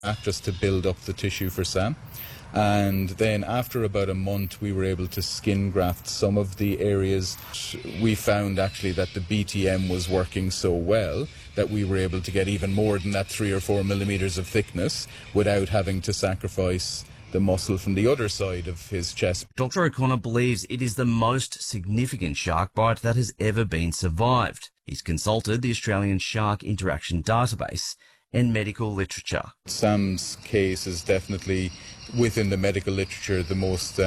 just to build up the tissue for Sam. And then after about a month, we were able to skin graft some of the areas. We found actually that the BTM was working so well that we were able to get even more than that 3 or 4 millimeters of thickness without having to sacrifice the muscle from the other side of his chest. Dr. O'Connor believes it is the most significant shark bite that has ever been survived. He's consulted the Australian Shark Interaction Database and medical literature. Sam's case is definitely, within the medical literature, the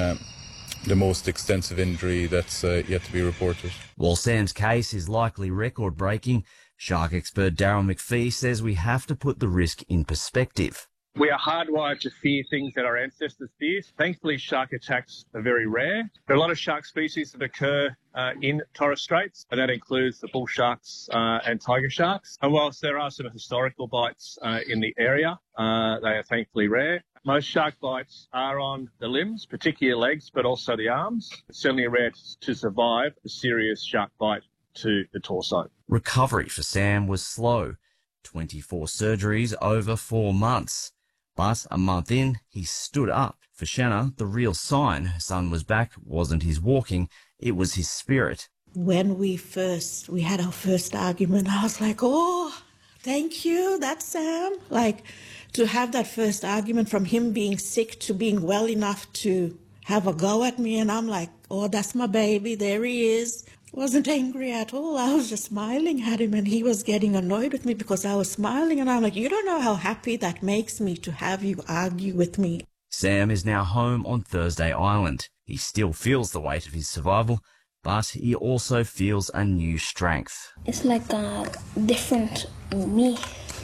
most extensive injury that's yet to be reported. While Sam's case is likely record-breaking, shark expert Darryl McPhee says we have to put the risk in perspective. We are hardwired to fear things that our ancestors feared. Thankfully, shark attacks are very rare. There are a lot of shark species that occur in Torres Straits, and that includes the bull sharks and tiger sharks. And whilst there are some historical bites in the area, they are thankfully rare. Most shark bites are on the limbs, particularly legs, but also the arms. It's certainly rare to survive a serious shark bite to the torso. Recovery for Sam was slow. 24 surgeries over 4 months. But a month in, he stood up. For Shanna, the real sign her son was back wasn't his walking, it was his spirit. When we had our first argument, I was like, oh, thank you, that's Sam. Like, to have that first argument from him being sick to being well enough to have a go at me, and I'm like, oh, that's my baby, there he is. Wasn't angry at all. I was just smiling at him, and he was getting annoyed with me because I was smiling, and I'm like, you don't know how happy that makes me to have you argue with me. Sam is now home on Thursday Island. He still feels the weight of his survival, but he also feels a new strength. It's like a different me.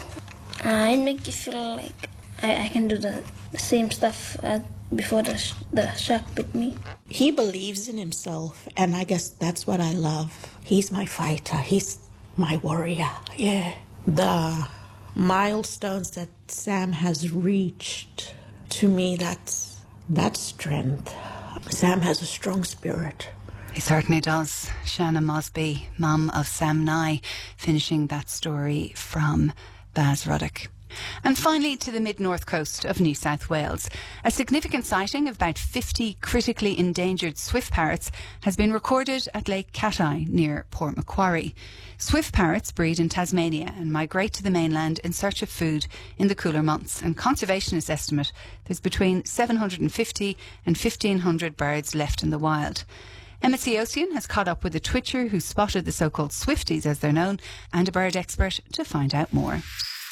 I make you feel like I can do the same stuff before the shark bit me. He believes in himself, and I guess that's what I love. He's my fighter. He's my warrior. Yeah. The milestones that Sam has reached, to me, that's strength. Sam has a strong spirit. He certainly does. Shanna Mosby, mum of Sam Nye, finishing that story from Baz Ruddock. And finally, to the mid-north coast of New South Wales. A significant sighting of about 50 critically endangered swift parrots has been recorded at Lake Cattai near Port Macquarie. Swift parrots breed in Tasmania and migrate to the mainland in search of food in the cooler months, and conservationists estimate there's between 750 and 1,500 birds left in the wild. Emma Ocean has caught up with a twitcher who spotted the so-called Swifties, as they're known, and a bird expert to find out more.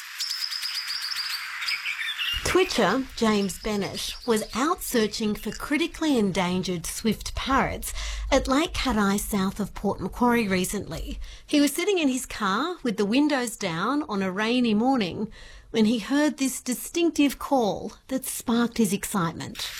Twitcher James Bennett was out searching for critically endangered swift parrots at Lake Cattai south of Port Macquarie recently. He was sitting in his car with the windows down on a rainy morning when he heard this distinctive call that sparked his excitement.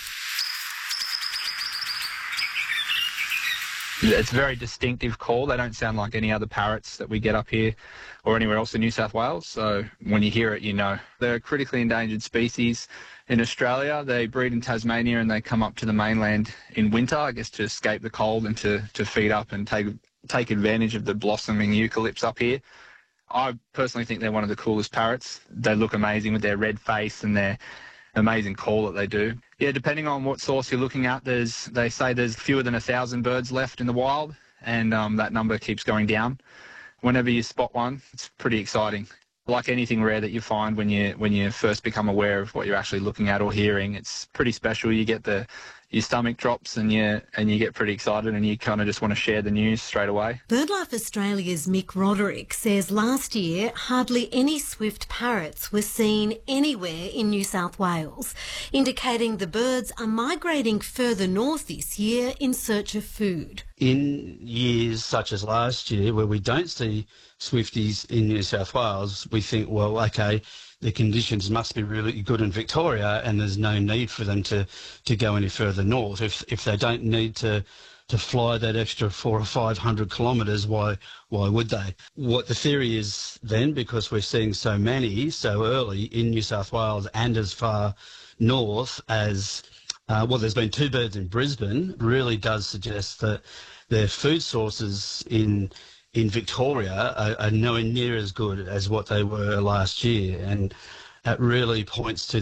It's a very distinctive call. They don't sound like any other parrots that we get up here or anywhere else in New South Wales. So when you hear it, you know. They're a critically endangered species in Australia. They breed in Tasmania and they come up to the mainland in winter, I guess, to escape the cold and to feed up and take advantage of the blossoming eucalypts up here. I personally think they're one of the coolest parrots. They look amazing with their red face and their amazing call that they do. Yeah, depending on what source you're looking at, they say there's fewer than 1,000 birds left in the wild, and that number keeps going down. Whenever you spot one, it's pretty exciting. Like anything rare that you find when you first become aware of what you're actually looking at or hearing, it's pretty special. You get your stomach drops and you get pretty excited and you kind of just want to share the news straight away. BirdLife Australia's Mick Roderick says last year hardly any swift parrots were seen anywhere in New South Wales, indicating the birds are migrating further north this year in search of food. In years such as last year, where we don't see swifties in New South Wales, we think, well, okay, the conditions must be really good in Victoria and there's no need for them to go any further north. If they don't need to fly that extra 400 or 500 kilometres, why would they? What the theory is then, because we're seeing so many so early in New South Wales and as far north as, there's been 2 birds in Brisbane, really does suggest that their food sources in Victoria are nowhere near as good as what they were last year. And it really points to